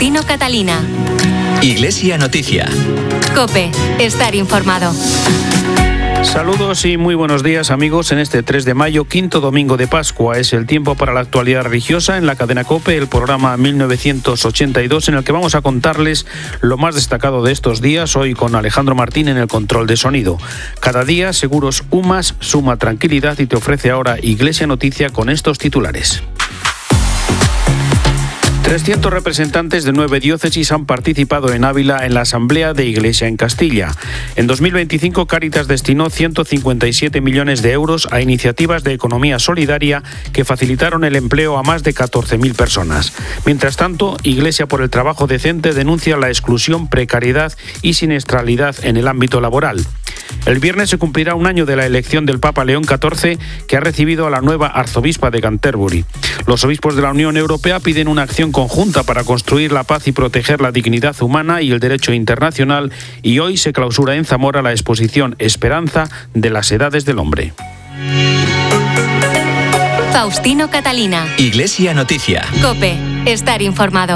Faustino Catalina. Iglesia Noticia. COPE. Estar informado. Saludos y muy buenos días, amigos. En este 3 de mayo, quinto domingo de Pascua, es el tiempo para la actualidad religiosa en la cadena COPE, el programa 1982, en el que vamos a contarles lo más destacado de estos días, hoy con Alejandro Martín en el control de sonido. Cada día, Seguros UMAS suma tranquilidad y te ofrece ahora Iglesia Noticia con estos titulares. 300 representantes de 9 diócesis han participado en Ávila en la Asamblea de Iglesia en Castilla. En 2025, Cáritas destinó 157 millones de euros a iniciativas de economía solidaria que facilitaron el empleo a más de 14.000 personas. Mientras tanto, Iglesia por el Trabajo Decente denuncia la exclusión, precariedad y siniestralidad en el ámbito laboral. El viernes se cumplirá un año de la elección del Papa León XIV, que ha recibido a la nueva arzobispa de Canterbury. Los obispos de la Unión Europea piden una acción conjunta para construir la paz y proteger la dignidad humana y el derecho internacional, y hoy se clausura en Zamora la exposición Esperanza de las Edades del Hombre. Faustino Catalina. Iglesia Noticia. COPE. Estar informado.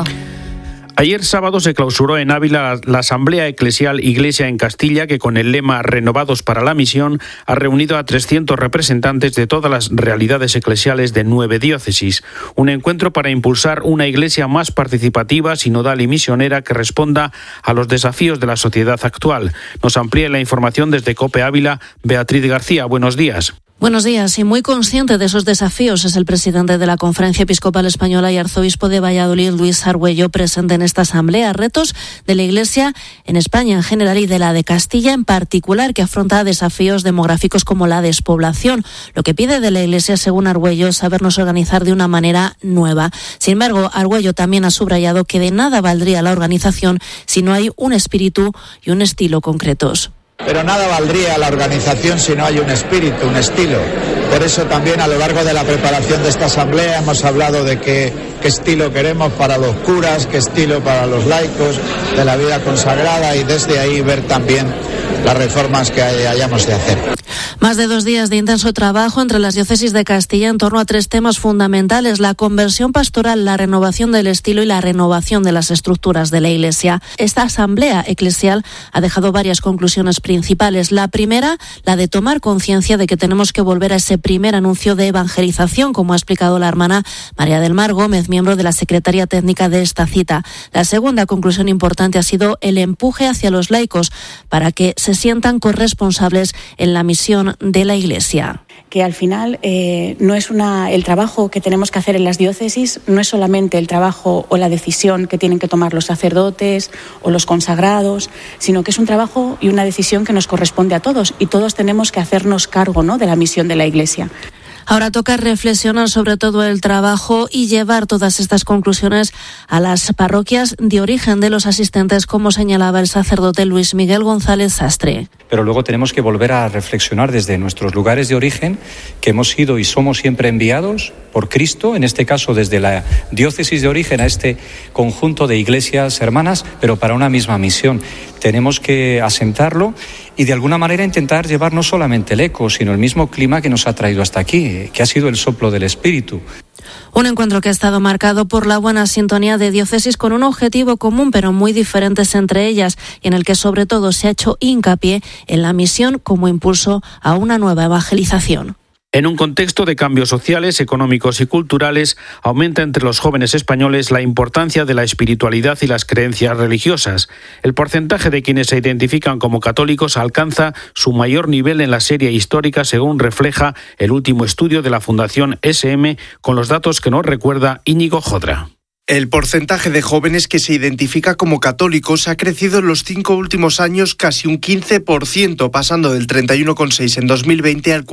Ayer sábado se clausuró en Ávila la Asamblea Eclesial Iglesia en Castilla, que con el lema Renovados para la Misión ha reunido a 300 representantes de todas las realidades eclesiales de 9 diócesis. Un encuentro para impulsar una iglesia más participativa, sinodal y misionera que responda a los desafíos de la sociedad actual. Nos amplía la información desde COPE Ávila, Beatriz García. Buenos días. Buenos días. Y muy consciente de esos desafíos es el presidente de la Conferencia Episcopal Española y arzobispo de Valladolid, Luis Argüello, presente en esta asamblea. Retos de la Iglesia en España en general y de la de Castilla en particular, que afronta desafíos demográficos como la despoblación. Lo que pide de la Iglesia, según Argüello, es sabernos organizar de una manera nueva. Sin embargo, Argüello también ha subrayado que de nada valdría la organización si no hay un espíritu y un estilo concretos. Pero nada valdría la organización si no hay un espíritu, un estilo. Por eso también a lo largo de la preparación de esta asamblea hemos hablado de qué estilo queremos para los curas, qué estilo para los laicos, de la vida consagrada, y desde ahí ver también las reformas que hayamos de hacer. Más de 2 días de intenso trabajo entre las diócesis de Castilla en torno a 3 temas fundamentales: la conversión pastoral, la renovación del estilo y la renovación de las estructuras de la Iglesia. Esta asamblea eclesial ha dejado varias conclusiones principales. La primera, la de tomar conciencia de que tenemos que volver a ese primer anuncio de evangelización, como ha explicado la hermana María del Mar Gómez, miembro de la Secretaría Técnica de esta cita. La segunda conclusión importante ha sido el empuje hacia los laicos para que se sientan corresponsables en la misión de la Iglesia. Que al final no es el trabajo que tenemos que hacer en las diócesis, no es solamente el trabajo o la decisión que tienen que tomar los sacerdotes o los consagrados, sino que es un trabajo y una decisión que nos corresponde a todos, y todos tenemos que hacernos cargo, ¿no?, de la misión de la Iglesia. Ahora toca reflexionar sobre todo el trabajo y llevar todas estas conclusiones a las parroquias de origen de los asistentes, como señalaba el sacerdote Luis Miguel González Sastre. Pero luego tenemos que volver a reflexionar desde nuestros lugares de origen, que hemos sido y somos siempre enviados por Cristo, en este caso desde la diócesis de origen a este conjunto de iglesias hermanas, pero para una misma misión. Tenemos que asentarlo y de alguna manera intentar llevar no solamente el eco, sino el mismo clima que nos ha traído hasta aquí, que ha sido el soplo del Espíritu. Un encuentro que ha estado marcado por la buena sintonía de diócesis con un objetivo común pero muy diferentes entre ellas, y en el que sobre todo se ha hecho hincapié en la misión como impulso a una nueva evangelización. En un contexto de cambios sociales, económicos y culturales, aumenta entre los jóvenes españoles la importancia de la espiritualidad y las creencias religiosas. El porcentaje de quienes se identifican como católicos alcanza su mayor nivel en la serie histórica, según refleja el último estudio de la Fundación SM, con los datos que nos recuerda Íñigo Jodra. El porcentaje de jóvenes que se identifica como católicos ha crecido en los 5 últimos años casi un 15%, pasando del 31,6% en 2020 al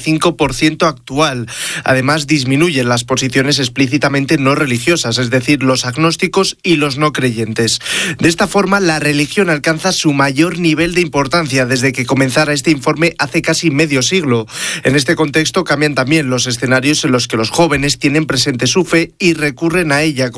45% actual. Además, disminuyen las posiciones explícitamente no religiosas, es decir, los agnósticos y los no creyentes. De esta forma, la religión alcanza su mayor nivel de importancia desde que comenzara este informe hace casi medio siglo. En este contexto cambian también los escenarios en los que los jóvenes tienen presente su fe y recurren a ella,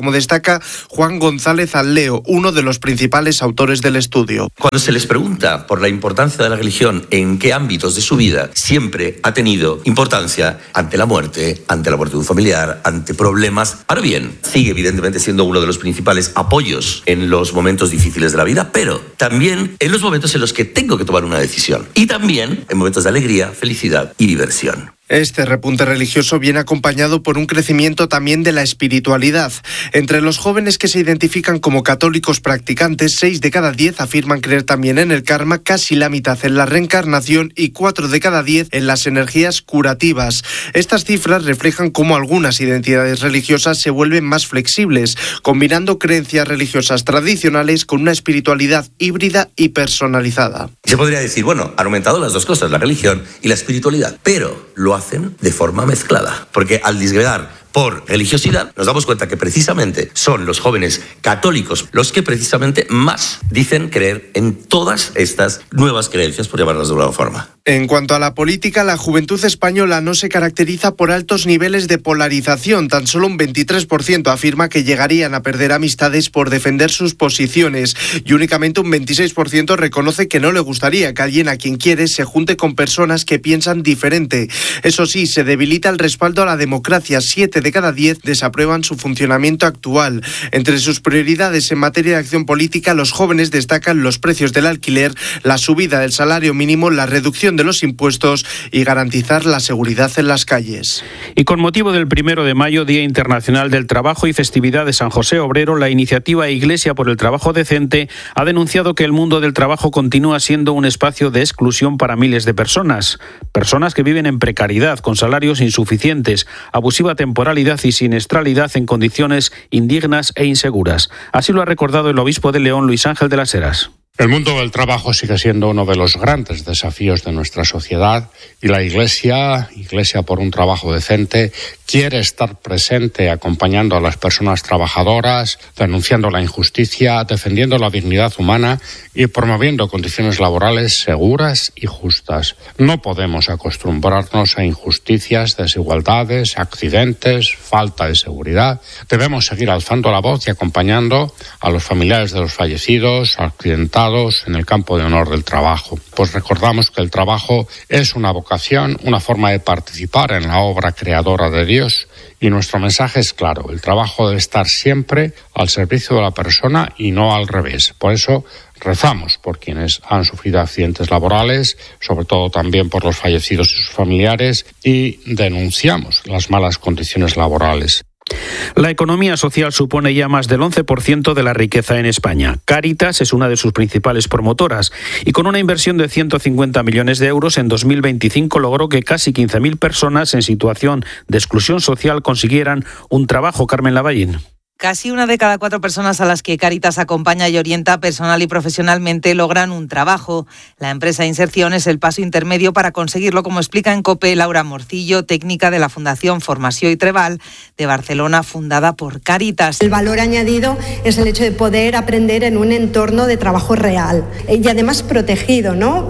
como destaca Juan González Alleo, uno de los principales autores del estudio. Cuando se les pregunta por la importancia de la religión, en qué ámbitos de su vida, siempre ha tenido importancia ante la muerte de un familiar, ante problemas. Ahora bien, sigue evidentemente siendo uno de los principales apoyos en los momentos difíciles de la vida, pero también en los momentos en los que tengo que tomar una decisión. Y también en momentos de alegría, felicidad y diversión. Este repunte religioso viene acompañado por un crecimiento también de la espiritualidad. Entre los jóvenes que se identifican como católicos practicantes, 6 de cada 10 afirman creer también en el karma, casi la mitad en la reencarnación y 4 de cada 10 en las energías curativas. Estas cifras reflejan cómo algunas identidades religiosas se vuelven más flexibles, combinando creencias religiosas tradicionales con una espiritualidad híbrida y personalizada. Se podría decir, bueno, han aumentado las dos cosas, la religión y la espiritualidad, pero lo hacen de forma mezclada, porque al disgregar por religiosidad, nos damos cuenta que precisamente son los jóvenes católicos los que precisamente más dicen creer en todas estas nuevas creencias, por llamarlas de alguna forma. En cuanto a la política, la juventud española no se caracteriza por altos niveles de polarización. Tan solo un 23% afirma que llegarían a perder amistades por defender sus posiciones y únicamente un 26% reconoce que no le gustaría que alguien a quien quiere se junte con personas que piensan diferente. Eso sí, se debilita el respaldo a la democracia. 7 de cada 10 desaprueban su funcionamiento actual. Entre sus prioridades en materia de acción política, los jóvenes destacan los precios del alquiler, la subida del salario mínimo, la reducción de los impuestos y garantizar la seguridad en las calles. Y con motivo del 1 de mayo, Día Internacional del Trabajo y festividad de San José Obrero, la iniciativa Iglesia por el Trabajo Decente ha denunciado que el mundo del trabajo continúa siendo un espacio de exclusión para miles de personas que viven en precariedad, con salarios insuficientes, abusiva temporalidad y siniestralidad en condiciones indignas e inseguras. Así lo ha recordado el obispo de León, Luis Ángel de las Heras. El mundo del trabajo sigue siendo uno de los grandes desafíos de nuestra sociedad y la Iglesia por un trabajo decente, quiere estar presente acompañando a las personas trabajadoras, denunciando la injusticia, defendiendo la dignidad humana y promoviendo condiciones laborales seguras y justas. No podemos acostumbrarnos a injusticias, desigualdades, accidentes, falta de seguridad. Debemos seguir alzando la voz y acompañando a los familiares de los fallecidos, accidentados en el campo de honor del trabajo. Pues recordamos que el trabajo es una vocación, una forma de participar en la obra creadora de Dios y nuestro mensaje es claro, el trabajo debe estar siempre al servicio de la persona y no al revés. Por eso rezamos por quienes han sufrido accidentes laborales, sobre todo también por los fallecidos y sus familiares, y denunciamos las malas condiciones laborales. La economía social supone ya más del 11% de la riqueza en España. Cáritas es una de sus principales promotoras y con una inversión de 150 millones de euros en 2025 logró que casi 15.000 personas en situación de exclusión social consiguieran un trabajo. Carmen Lavallín. Casi 1 de cada 4 personas a las que Cáritas acompaña y orienta personal y profesionalmente logran un trabajo. La empresa Inserción es el paso intermedio para conseguirlo, como explica en COPE Laura Morcillo, técnica de la Fundación Formació i Treball de Barcelona, fundada por Cáritas. El valor añadido es el hecho de poder aprender en un entorno de trabajo real y además protegido, ¿no?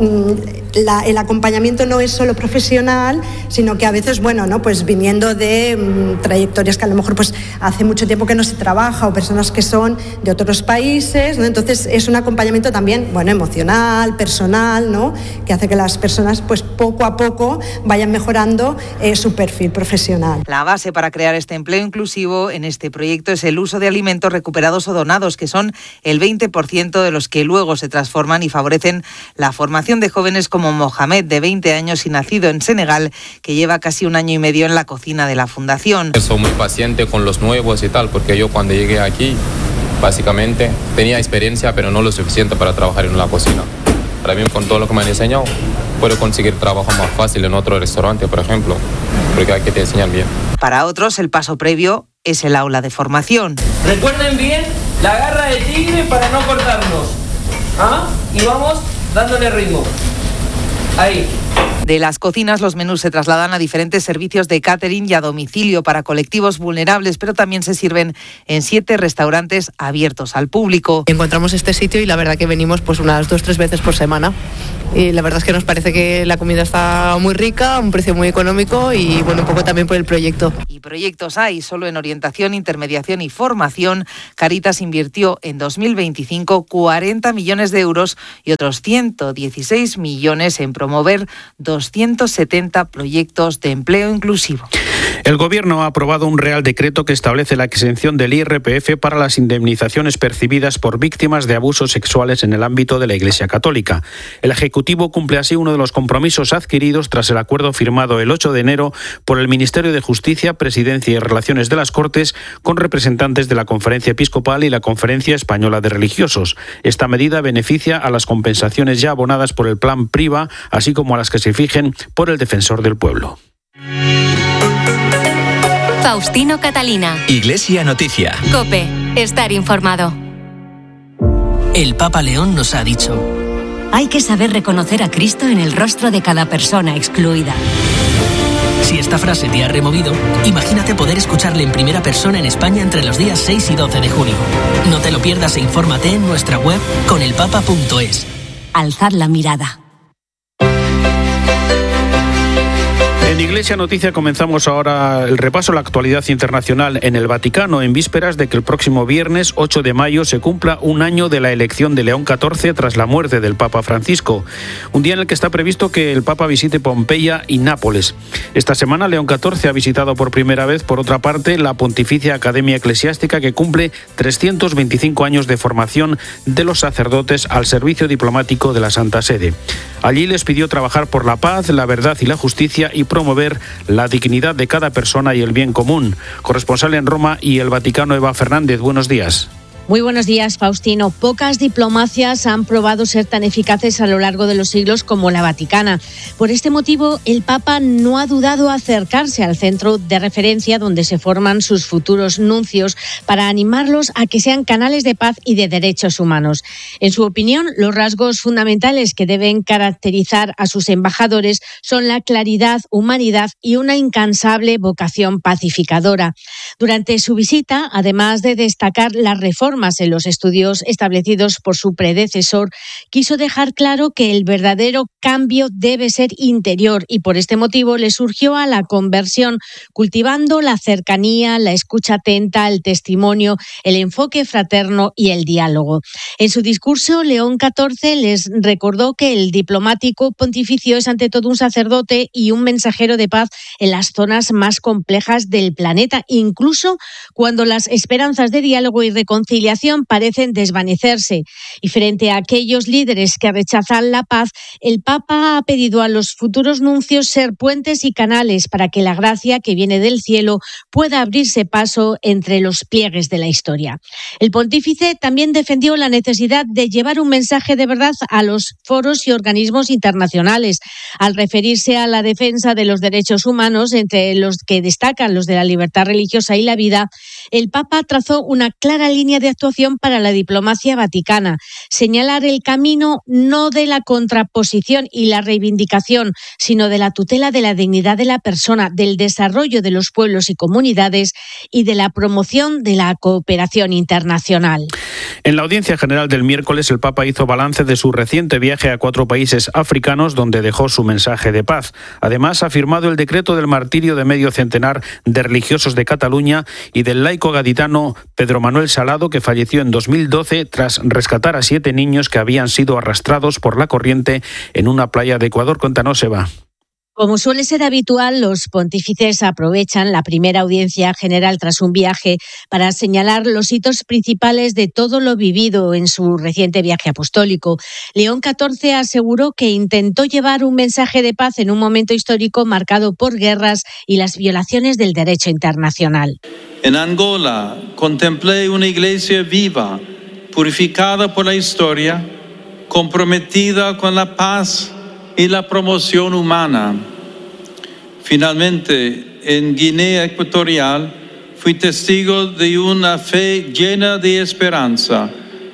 El acompañamiento no es solo profesional, sino que a veces, pues viniendo de trayectorias que a lo mejor pues hace mucho tiempo que no se trabaja o personas que son de otros países, ¿no? Entonces es un acompañamiento también, emocional, personal, ¿no? Que hace que las personas pues poco a poco vayan mejorando su perfil profesional. La base para crear este empleo inclusivo en este proyecto es el uso de alimentos recuperados o donados, que son el 20% de los que luego se transforman y favorecen la formación de jóvenes como Mohamed, de 20 años y nacido en Senegal, que lleva casi 1 año y medio en la cocina de la fundación. Soy muy paciente con los nuevos y tal, porque yo cuando llegué aquí, básicamente, tenía experiencia, pero no lo suficiente para trabajar en la cocina. Ahora mismo, con todo lo que me han enseñado, puedo conseguir trabajo más fácil en otro restaurante, por ejemplo, porque aquí te enseñan bien. Para otros, el paso previo es el aula de formación. Recuerden bien la garra de tigre para no cortarnos. Y vamos dándole ritmo. Ahí. De las cocinas, los menús se trasladan a diferentes servicios de catering y a domicilio para colectivos vulnerables, pero también se sirven en 7 restaurantes abiertos al público. Encontramos este sitio y la verdad que venimos pues unas 2-3 veces por semana. Y la verdad es que nos parece que la comida está muy rica, a un precio muy económico y bueno, un poco también por el proyecto. Y proyectos hay, solo en orientación, intermediación y formación. Cáritas invirtió en 2025 40 millones de euros y otros 116 millones en promover 270 proyectos de empleo inclusivo. El Gobierno ha aprobado un Real Decreto que establece la exención del IRPF para las indemnizaciones percibidas por víctimas de abusos sexuales en el ámbito de la Iglesia Católica. El Ejecutivo cumple así uno de los compromisos adquiridos tras el acuerdo firmado el 8 de enero por el Ministerio de Justicia, Presidencia y Relaciones de las Cortes con representantes de la Conferencia Episcopal y la Conferencia Española de Religiosos. Esta medida beneficia a las compensaciones ya abonadas por el Plan Priva, así como a las que se fijen por el Defensor del Pueblo. Faustino Catalina. Iglesia Noticia. COPE. Estar informado. El Papa León nos ha dicho: hay que saber reconocer a Cristo en el rostro de cada persona excluida. Si esta frase te ha removido, imagínate poder escucharle en primera persona en España entre los días 6 y 12 de junio. No te lo pierdas e infórmate en nuestra web conelpapa.es. Alzad la mirada. En Iglesia Noticia comenzamos ahora el repaso a la actualidad internacional en el Vaticano, en vísperas de que el próximo viernes 8 de mayo se cumpla un año de la elección de León XIV tras la muerte del Papa Francisco. Un día en el que está previsto que el Papa visite Pompeya y Nápoles. Esta semana León XIV ha visitado por primera vez, por otra parte, la Pontificia Academia Eclesiástica, que cumple 325 años de formación de los sacerdotes al servicio diplomático de la Santa Sede. Allí les pidió trabajar por la paz, la verdad y la justicia y promover la dignidad de cada persona y el bien común. Corresponsal en Roma y el Vaticano, Eva Fernández, buenos días. Muy buenos días, Faustino. Pocas diplomacias han probado ser tan eficaces a lo largo de los siglos como la Vaticana. Por este motivo, el Papa no ha dudado a acercarse al centro de referencia donde se forman sus futuros nuncios para animarlos a que sean canales de paz y de derechos humanos. En su opinión, los rasgos fundamentales que deben caracterizar a sus embajadores son la claridad, humanidad y una incansable vocación pacificadora. Durante su visita, además de destacar las reformas en los estudios establecidos por su predecesor, quiso dejar claro que el verdadero cambio debe ser interior y por este motivo le surgió a la conversión, cultivando la cercanía, la escucha atenta, el testimonio, el enfoque fraterno y el diálogo. En su discurso, León XIV les recordó que el diplomático pontificio es ante todo un sacerdote y un mensajero de paz en las zonas más complejas del planeta, incluso cuando las esperanzas de diálogo y reconciliación parecen desvanecerse. Y frente a aquellos líderes que rechazan la paz, el Papa ha pedido a los futuros nuncios ser puentes y canales para que la gracia que viene del cielo pueda abrirse paso entre los pliegues de la historia. El pontífice también defendió la necesidad de llevar un mensaje de verdad a los foros y organismos internacionales. Al referirse a la defensa de los derechos humanos, entre los que destacan los de la libertad religiosa y la vida, el Papa trazó una clara línea de actuación para la diplomacia vaticana, señalar el camino no de la contraposición y la reivindicación, sino de la tutela de la dignidad de la persona, del desarrollo de los pueblos y comunidades y de la promoción de la cooperación internacional. En la audiencia general del miércoles, el Papa hizo balance de su reciente viaje a 4 países africanos donde dejó su mensaje de paz. Además, ha firmado el decreto del martirio de medio centenar de religiosos de Cataluña y del laico gaditano Pedro Manuel Salado, que falleció en 2012 tras rescatar a 7 niños que habían sido arrastrados por la corriente en una playa de Ecuador. Cuéntanos, Eva. Como suele ser habitual, los pontífices aprovechan la primera audiencia general tras un viaje para señalar los hitos principales de todo lo vivido en su reciente viaje apostólico. León XIV aseguró que intentó llevar un mensaje de paz en un momento histórico marcado por guerras y las violaciones del derecho internacional. En Angola contemplé una iglesia viva, purificada por la historia, comprometida con la paz y la promoción humana. Finalmente, en Guinea Ecuatorial, fui testigo de una fe llena de esperanza,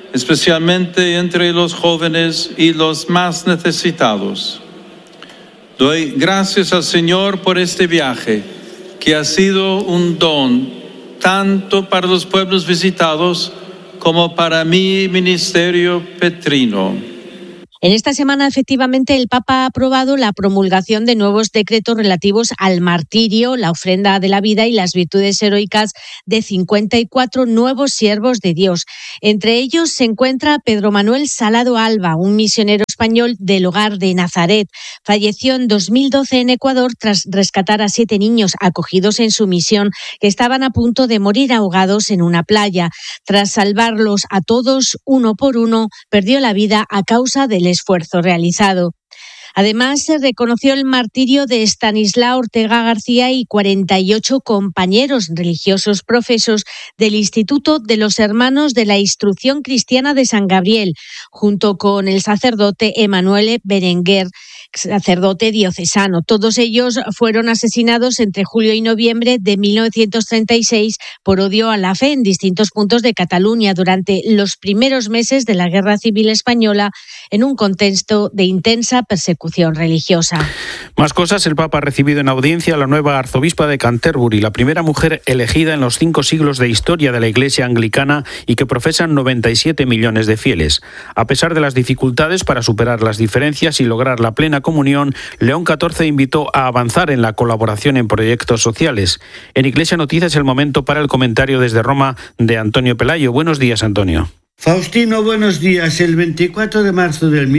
especialmente entre los jóvenes y los más necesitados. Doy gracias al Señor por este viaje, que ha sido un don tanto para los pueblos visitados como para mi ministerio petrino. En esta semana, efectivamente, el Papa ha aprobado la promulgación de nuevos decretos relativos al martirio, la ofrenda de la vida y las virtudes heroicas de 54 nuevos siervos de Dios. Entre ellos se encuentra Pedro Manuel Salado Alba, un misionero español del Hogar de Nazaret. Falleció en 2012 en Ecuador tras rescatar a 7 niños acogidos en su misión que estaban a punto de morir ahogados en una playa. Tras salvarlos a todos uno por uno, perdió la vida a causa del esfuerzo realizado. Además, se reconoció el martirio de Estanislao Ortega García y 48 compañeros religiosos profesos del Instituto de los Hermanos de la Instrucción Cristiana de San Gabriel, junto con el sacerdote Emanuele Berenguer, sacerdote diocesano. Todos ellos fueron asesinados entre julio y noviembre de 1936 por odio a la fe en distintos puntos de Cataluña durante los primeros meses de la Guerra Civil Española, en un contexto de intensa persecución religiosa. Más cosas, el Papa ha recibido en audiencia a la nueva arzobispa de Canterbury, la primera mujer elegida en los 5 siglos de historia de la Iglesia anglicana y que profesan 97 millones de fieles. A pesar de las dificultades para superar las diferencias y lograr la plena comunión, León XIV invitó a avanzar en la colaboración en proyectos sociales. En Iglesia Noticias, el momento para el comentario desde Roma de Antonio Pelayo. Buenos días, Antonio. Faustino, buenos días. El 24 de marzo de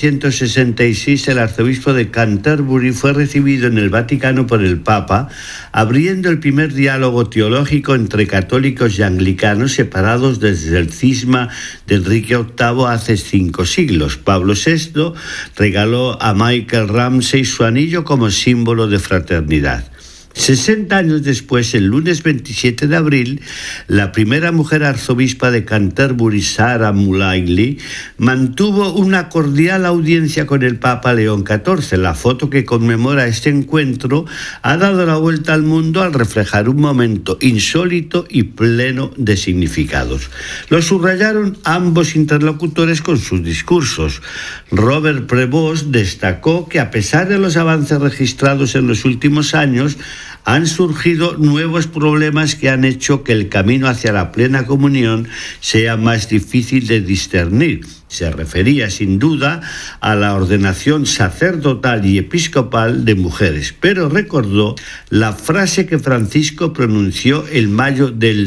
1966, el arzobispo de Canterbury fue recibido en el Vaticano por el Papa, abriendo el primer diálogo teológico entre católicos y anglicanos separados desde el cisma de Enrique VIII hace 5 siglos. Pablo VI regaló a Michael Ramsey su anillo como símbolo de fraternidad. 60 años después, el lunes 27 de abril, la primera mujer arzobispa de Canterbury, Sarah Mullaly, mantuvo una cordial audiencia con el Papa León XIV. La foto que conmemora este encuentro ha dado la vuelta al mundo al reflejar un momento insólito y pleno de significados. Lo subrayaron ambos interlocutores con sus discursos. Robert Prevost destacó que, a pesar de los avances registrados en los últimos años, han surgido nuevos problemas que han hecho que el camino hacia la plena comunión sea más difícil de discernir. Se refería sin duda a la ordenación sacerdotal y episcopal de mujeres, pero recordó la frase que Francisco pronunció en mayo del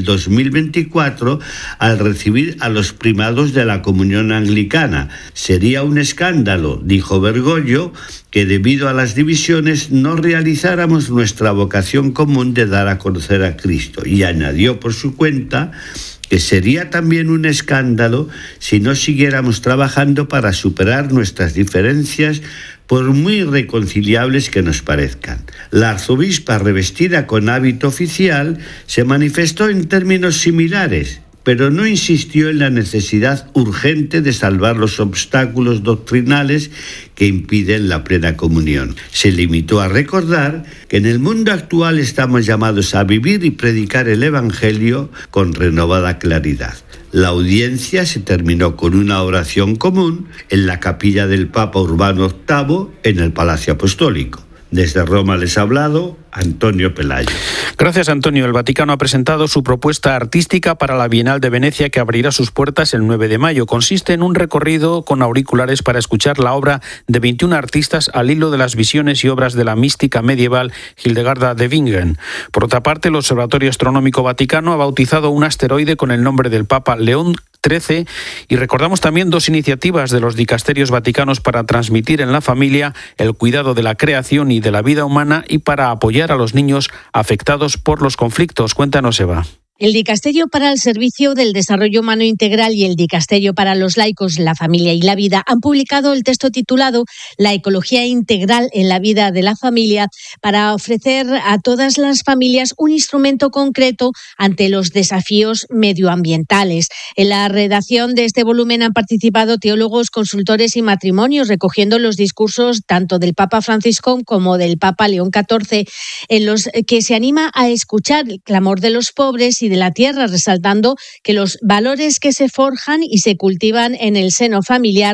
2024 al recibir a los primados de la comunión anglicana. Sería un escándalo, dijo Bergoglio, que debido a las divisiones no realizáramos nuestra vocación común de dar a conocer a Cristo, y añadió por su cuenta que sería también un escándalo si no siguiéramos trabajando para superar nuestras diferencias, por muy irreconciliables que nos parezcan. La arzobispa, revestida con hábito oficial, se manifestó en términos similares, pero no insistió en la necesidad urgente de salvar los obstáculos doctrinales que impiden la plena comunión. Se limitó a recordar que en el mundo actual estamos llamados a vivir y predicar el Evangelio con renovada claridad. La audiencia se terminó con una oración común en la capilla del Papa Urbano VIII en el Palacio Apostólico. Desde Roma les ha hablado Antonio Pelayo. Gracias, Antonio. El Vaticano ha presentado su propuesta artística para la Bienal de Venecia, que abrirá sus puertas el 9 de mayo. Consiste en un recorrido con auriculares para escuchar la obra de 21 artistas al hilo de las visiones y obras de la mística medieval Hildegarda de Bingen. Por otra parte, el Observatorio Astronómico Vaticano ha bautizado un asteroide con el nombre del Papa León XIII, y recordamos también 2 iniciativas de los dicasterios vaticanos para transmitir en la familia el cuidado de la creación y de la vida humana y para apoyar a los niños afectados por los conflictos. Cuéntanos, Eva. El Dicasterio para el Servicio del Desarrollo Humano Integral y el Dicasterio para los Laicos, la Familia y la Vida han publicado el texto titulado La ecología integral en la vida de la familia, para ofrecer a todas las familias un instrumento concreto ante los desafíos medioambientales. En la redacción de este volumen han participado teólogos, consultores y matrimonios, recogiendo los discursos tanto del Papa Francisco como del Papa León XIV, en los que se anima a escuchar el clamor de los pobres y de la tierra, resaltando que los valores que se forjan y se cultivan en el seno familiar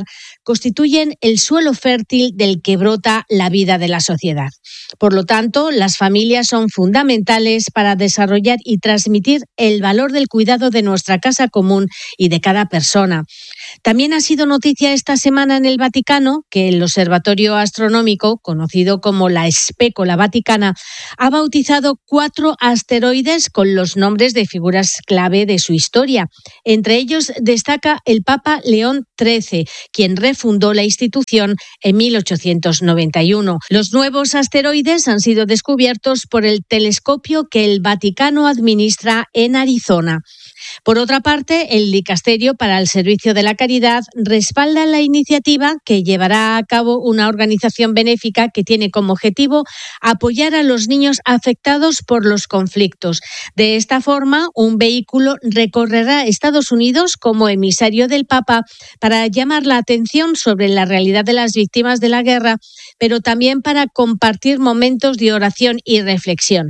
constituyen el suelo fértil del que brota la vida de la sociedad. Por lo tanto, las familias son fundamentales para desarrollar y transmitir el valor del cuidado de nuestra casa común y de cada persona. También ha sido noticia esta semana en el Vaticano que el Observatorio Astronómico, conocido como la Espécola Vaticana, ha bautizado 4 asteroides con los nombres de figuras clave de su historia. Entre ellos destaca el Papa León XIII, quien refundó la institución en 1891. Los nuevos asteroides han sido descubiertos por el telescopio que el Vaticano administra en Arizona. Por otra parte, el Dicasterio para el Servicio de la Caridad respalda la iniciativa que llevará a cabo una organización benéfica que tiene como objetivo apoyar a los niños afectados por los conflictos. De esta forma, un vehículo recorrerá Estados Unidos como emisario del Papa para llamar la atención sobre la realidad de las víctimas de la guerra, pero también para compartir momentos de oración y reflexión.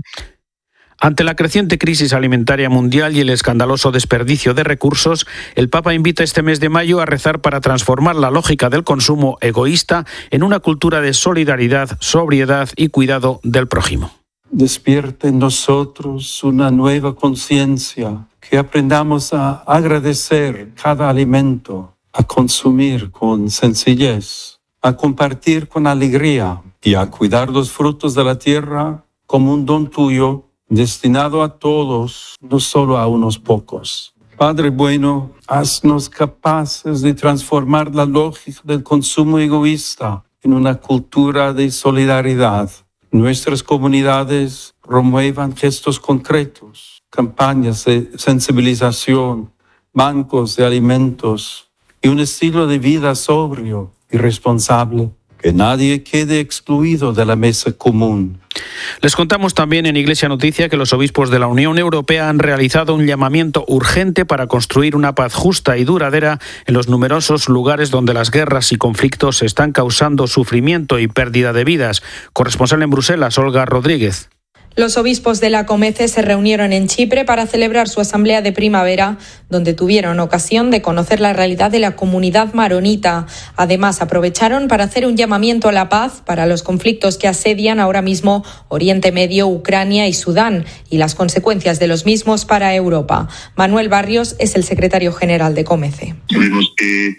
Ante la creciente crisis alimentaria mundial y el escandaloso desperdicio de recursos, el Papa invita este mes de mayo a rezar para transformar la lógica del consumo egoísta en una cultura de solidaridad, sobriedad y cuidado del prójimo. Despierte en nosotros una nueva conciencia, que aprendamos a agradecer cada alimento, a consumir con sencillez, a compartir con alegría y a cuidar los frutos de la tierra como un don tuyo, destinado a todos, no solo a unos pocos. Padre bueno, haznos capaces de transformar la lógica del consumo egoísta en una cultura de solidaridad. Nuestras comunidades promuevan gestos concretos, campañas de sensibilización, bancos de alimentos y un estilo de vida sobrio y responsable. Que nadie quede excluido de la mesa común. Les contamos también en Iglesia Noticia que los obispos de la Unión Europea han realizado un llamamiento urgente para construir una paz justa y duradera en los numerosos lugares donde las guerras y conflictos están causando sufrimiento y pérdida de vidas. Corresponsal en Bruselas, Olga Rodríguez. Los obispos de la Comece se reunieron en Chipre para celebrar su asamblea de primavera, donde tuvieron ocasión de conocer la realidad de la comunidad maronita. Además, aprovecharon para hacer un llamamiento a la paz para los conflictos que asedian ahora mismo Oriente Medio, Ucrania y Sudán, y las consecuencias de los mismos para Europa. Manuel Barrios es el secretario general de Comece. Sabemos que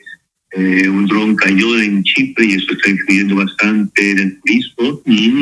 un dron cayó en Chipre y eso está influyendo bastante en el turismo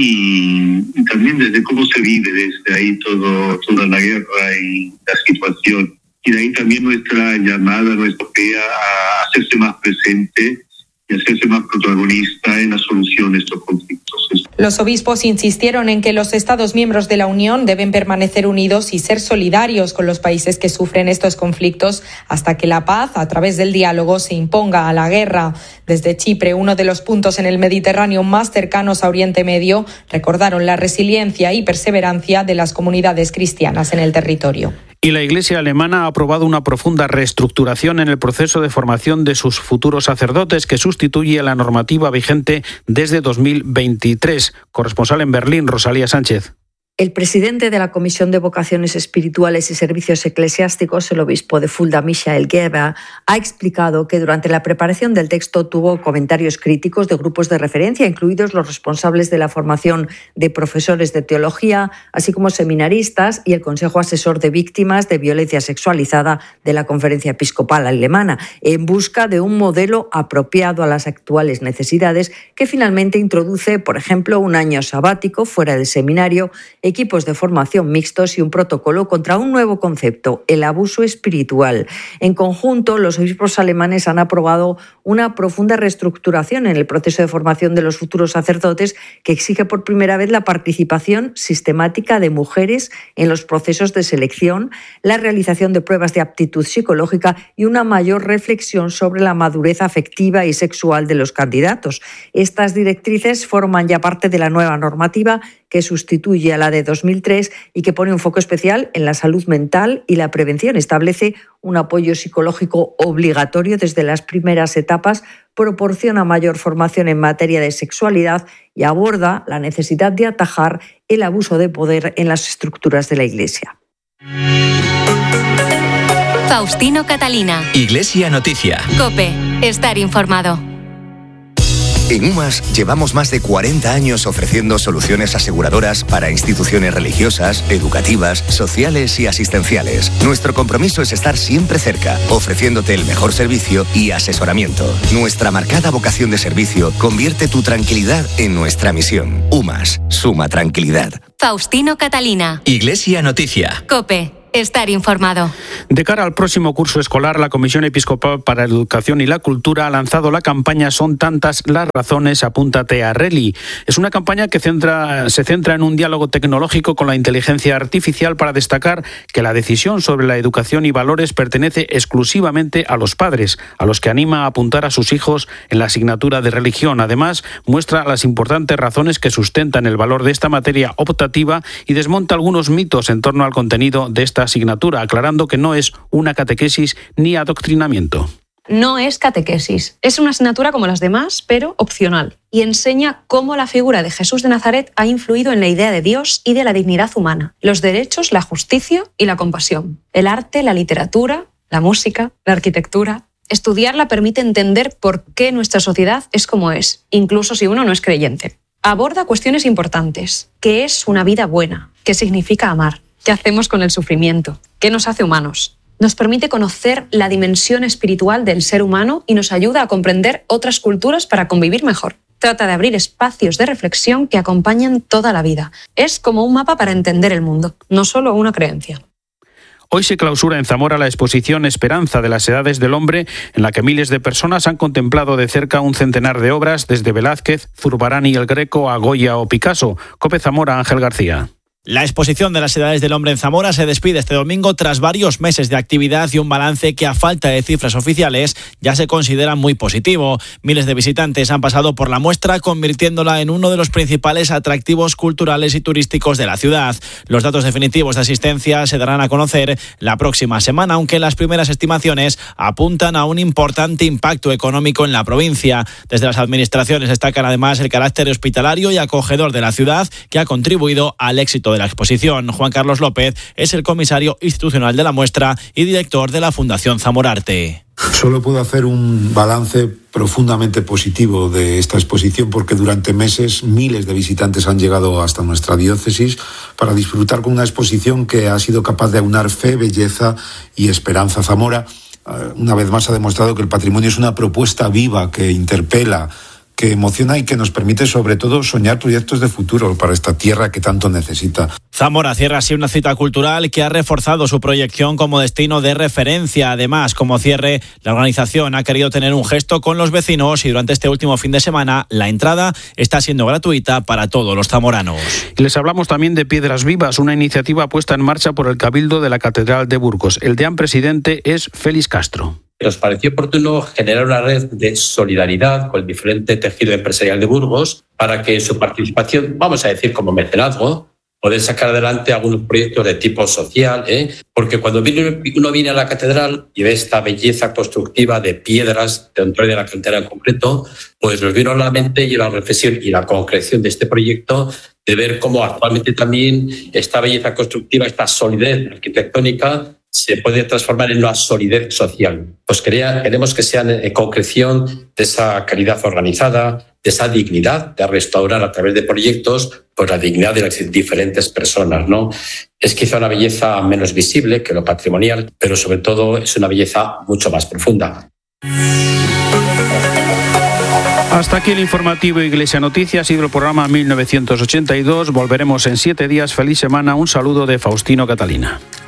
y también desde cómo se vive desde ahí toda la guerra y la situación. Y de ahí también nuestra llamada, nuestra europea a hacerse más presente y hacerse más protagonista en la solución de estos conflictos. Los obispos insistieron en que los Estados miembros de la Unión deben permanecer unidos y ser solidarios con los países que sufren estos conflictos hasta que la paz, a través del diálogo, se imponga a la guerra. Desde Chipre, uno de los puntos en el Mediterráneo más cercanos a Oriente Medio, recordaron la resiliencia y perseverancia de las comunidades cristianas en el territorio. Y la Iglesia alemana ha aprobado una profunda reestructuración en el proceso de formación de sus futuros sacerdotes que sustituye a la normativa vigente desde 2023. Corresponsal en Berlín, Rosalía Sánchez. El presidente de la Comisión de Vocaciones Espirituales y Servicios Eclesiásticos, el obispo de Fulda, Michael Gerber, ha explicado que durante la preparación del texto tuvo comentarios críticos de grupos de referencia, incluidos los responsables de la formación de profesores de teología, así como seminaristas y el Consejo Asesor de Víctimas de Violencia Sexualizada de la Conferencia Episcopal Alemana, en busca de un modelo apropiado a las actuales necesidades que finalmente introduce, por ejemplo, un año sabático fuera del seminario, equipos de formación mixtos y un protocolo contra un nuevo concepto, el abuso espiritual. En conjunto, los obispos alemanes han aprobado una profunda reestructuración en el proceso de formación de los futuros sacerdotes que exige por primera vez la participación sistemática de mujeres en los procesos de selección, la realización de pruebas de aptitud psicológica y una mayor reflexión sobre la madurez afectiva y sexual de los candidatos. Estas directrices forman ya parte de la nueva normativa que sustituye a la de 2003 y que pone un foco especial en la salud mental y la prevención. Establece un apoyo psicológico obligatorio desde las primeras etapas, proporciona mayor formación en materia de sexualidad y aborda la necesidad de atajar el abuso de poder en las estructuras de la Iglesia. Faustino Catalina. Iglesia Noticia. COPE. Estar informado. En UMAS llevamos más de 40 años ofreciendo soluciones aseguradoras para instituciones religiosas, educativas, sociales y asistenciales. Nuestro compromiso es estar siempre cerca, ofreciéndote el mejor servicio y asesoramiento. Nuestra marcada vocación de servicio convierte tu tranquilidad en nuestra misión. UMAS, suma tranquilidad. Faustino Catalina. Iglesia Noticia. COPE. Estar informado. De cara al próximo curso escolar, la Comisión Episcopal para la Educación y la Cultura ha lanzado la campaña Son tantas las razones, apúntate a Reli. Es una campaña que se centra en un diálogo tecnológico con la inteligencia artificial para destacar que la decisión sobre la educación y valores pertenece exclusivamente a los padres, a los que anima a apuntar a sus hijos en la asignatura de religión. Además, muestra las importantes razones que sustentan el valor de esta materia optativa y desmonta algunos mitos en torno al contenido de esta asignatura, aclarando que no es una catequesis ni adoctrinamiento. No es catequesis, es una asignatura como las demás, pero opcional, y enseña cómo la figura de Jesús de Nazaret ha influido en la idea de Dios y de la dignidad humana, los derechos, la justicia y la compasión, el arte, la literatura, la música, la arquitectura. Estudiarla permite entender por qué nuestra sociedad es como es, incluso si uno no es creyente. Aborda cuestiones importantes. ¿Qué es una vida buena? ¿Qué significa amar? ¿Qué hacemos con el sufrimiento? ¿Qué nos hace humanos? Nos permite conocer la dimensión espiritual del ser humano y nos ayuda a comprender otras culturas para convivir mejor. Trata de abrir espacios de reflexión que acompañan toda la vida. Es como un mapa para entender el mundo, no solo una creencia. Hoy se clausura en Zamora la exposición Esperanza de las Edades del Hombre, en la que miles de personas han contemplado de cerca un centenar de obras, desde Velázquez, Zurbarán y el Greco a Goya o Picasso. COPE Zamora, Ángel García. La exposición de las Edades del Hombre en Zamora se despide este domingo tras varios meses de actividad y un balance que, a falta de cifras oficiales, ya se considera muy positivo. Miles de visitantes han pasado por la muestra, convirtiéndola en uno de los principales atractivos culturales y turísticos de la ciudad. Los datos definitivos de asistencia se darán a conocer la próxima semana, aunque las primeras estimaciones apuntan a un importante impacto económico en la provincia. Desde las administraciones destacan además el carácter hospitalario y acogedor de la ciudad, que ha contribuido al éxito de la exposición. Juan Carlos López es el comisario institucional de la muestra y director de la Fundación Zamorarte. Solo puedo hacer un balance profundamente positivo de esta exposición, porque durante meses miles de visitantes han llegado hasta nuestra diócesis para disfrutar con una exposición que ha sido capaz de aunar fe, belleza y esperanza. Zamora, una vez más, ha demostrado que el patrimonio es una propuesta viva que interpela, que emociona y que nos permite sobre todo soñar proyectos de futuro para esta tierra que tanto necesita. Zamora cierra así una cita cultural que ha reforzado su proyección como destino de referencia. Además, como cierre, la organización ha querido tener un gesto con los vecinos y durante este último fin de semana la entrada está siendo gratuita para todos los zamoranos. Les hablamos también de Piedras Vivas, una iniciativa puesta en marcha por el Cabildo de la Catedral de Burgos. El deán presidente es Félix Castro. Nos pareció oportuno generar una red de solidaridad con el diferente tejido empresarial de Burgos para que en su participación, vamos a decir como mecenazgo, poder sacar adelante algunos proyectos de tipo social, porque cuando uno viene a la catedral y ve esta belleza constructiva de piedras dentro de la cantera en concreto, pues nos vino a la mente y la reflexión y la concreción de este proyecto de ver cómo actualmente también esta belleza constructiva, esta solidez arquitectónica, se puede transformar en una solidez social. Pues queremos que sean concreción de esa calidad organizada, de esa dignidad de restaurar a través de proyectos pues la dignidad de las diferentes personas, ¿no? Es quizá una belleza menos visible que lo patrimonial, pero sobre todo es una belleza mucho más profunda. Hasta aquí el informativo Iglesia Noticia. Ha sido el programa 1982. Volveremos en 7 días. Feliz semana. Un saludo de Faustino Catalina.